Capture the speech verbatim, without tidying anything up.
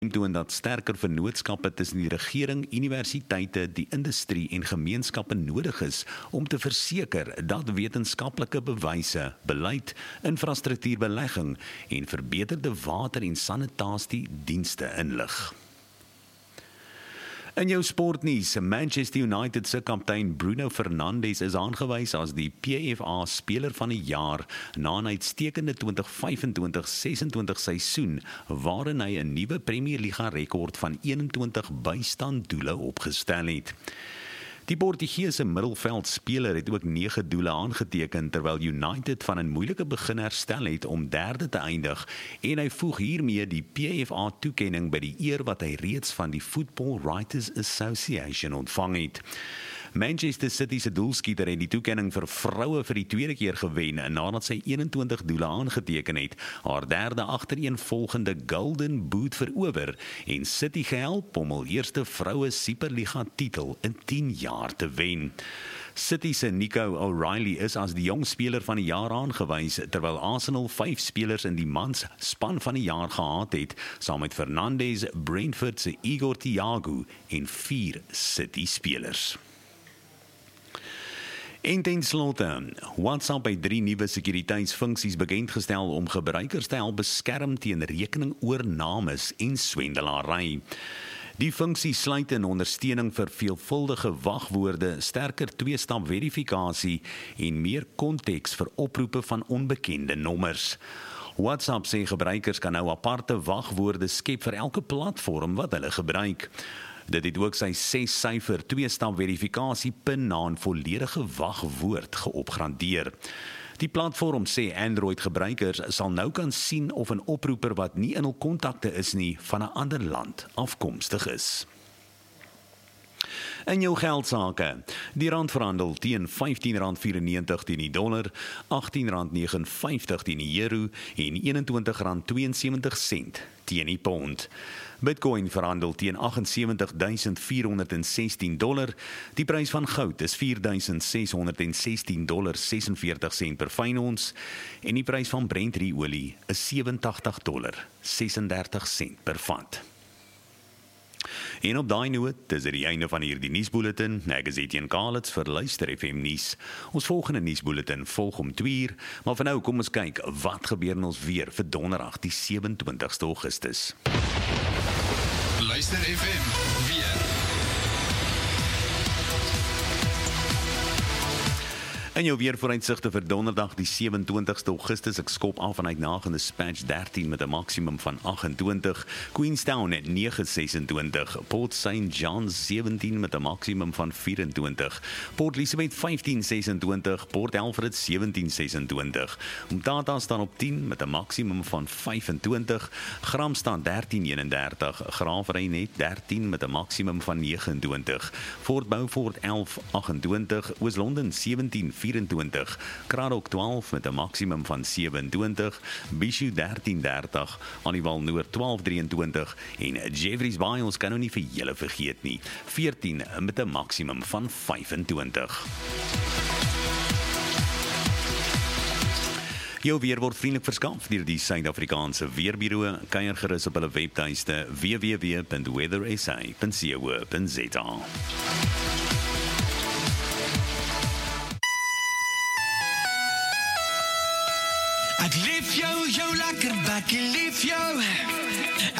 toon dat sterker vennootskappe tussen die regering, universiteite, die industrie en gemeenskappe nodig is om te verseker dat wetenskaplike bewyse, beleid, infrastruktuurbelegging en verbeterde water- en sanitasiedienste inlig. In jou sportnuus, Manchester United se kaptein Bruno Fernandes is aangewys as die P F A Speler van die Jaar na 'n uitstekende twintig vyf-twintig ses-twintig seisoen waarin hy 'n nuwe Premier Liga rekord van eenentwintig bystanddoele opgestel het. Die Portugese middelveldspeler het ook nege doele aangeteken terwyl United van 'n moeilike begin herstel het om derde te eindig en hy voeg hiermee die P F A toekenning by die eer wat hy reeds van die Football Writers Association ontvang het. Manchester City se doelskieter het die toekenning vir vroue vir die tweede keer gewen nadat sy eenentwintig doele aangeteken het, haar derde agtereenvolgende Golden Boot verower en City gehelp om hul eerste vroue Superliga titel in tien jaar te wen. City se Nico O'Reilly is as die jong speler van die jaar aangewys, terwyl Arsenal vyf spelers in die mans span van die jaar gehad het, saam met Fernandes, Brentford se Igor Thiago en vier City spelers. En ten slotte, WhatsApp het drie nuwe sekuriteitsfunksies bekendgestel om gebruikers te help beskerm teen rekeningoornames en swendelary. Die funksie sluit in ondersteuning vir veelvuldige wagwoorde, sterker twee-stap verifikasie en meer konteks vir oproepe van onbekende nommers. WhatsApp sê gebruikers kan nou aparte wagwoorde skep vir elke platform wat hulle gebruik. Dit het ook sy ses-syfer twee-stap verifikasie PIN na 'n volledige wagwoord geopgradeer. Die platform sê Android-gebruikers sal nou kan sien of 'n oproeper wat nie in hul kontakte is nie van 'n ander land afkomstig is. In jou geldsake, die rand verhandel teen vyftien rand vyfennegentig teen die dollar, agttien rand vyf nege vyf teen die euro en eenentwintig rand twee en sewentig sent teen die pond. Bitcoin verhandel teen agt ses duisend vier honderd sestien dollar, die prys van goud is vier duisend ses honderd sestien dollar sesenveertig sent per fyn ons en die prys van Brent-olie is sewentig dollar sesendertig sent per vat. En op daai noot, dis dit die einde van hierdie nuusbulletin. Ek is Etienne Kalitz vir Luister F M nuus. Ons volgende nuusbulletin volg om twee uur, maar vir nou kom ons kyk wat gebeur in ons weer vir donderdag die sewenentwintigste Augustus. Luister F M weer. In jou weervooruitsigte vir donderdag die sewenentwintigste Augustus, ek skop af vanuit Nagende Dispatch dertien met 'n maksimum van agt-en-twintig, Queenstown net nege sesentwintig, Port Saint John's sewentien met 'n maksimum van vyf-en-twintig, Port Elizabeth vyftien sesentwintig, Port Alfred sewentien sesentwintig, Umtata staan op tien met 'n maksimum van vyf-en-twintig, Gramstad dertien eenendertig, Graafry net dertien met 'n maksimum van nege-en-twintig, Fort Beaufort elf agt-en-twintig, Oos-London sewentien vyf-en-twintig, Kraddock twaalf met 'n maksimum van sewe-en-twintig, Bishu dertien dertig, Annival Noord twaalf drieëntwintig en Jeffreys Bay, ons kan nou nie vir julle vergeet nie, veertien met 'n maksimum van vyf-en-twintig. Jou weer word vriendelik verskaf deur die Suid-Afrikaanse Weerbureau. Kuier gerus op hulle webtuiste w w w punt weather s a punt co punt z a. Ek lief jou, jou lekker bakkie lief jou.